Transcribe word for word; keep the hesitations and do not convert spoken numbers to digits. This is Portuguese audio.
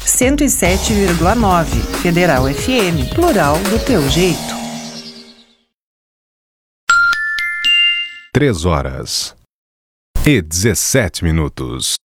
cento e sete vírgula nove, Federal F M, plural do teu jeito. Três horas e dezessete minutos.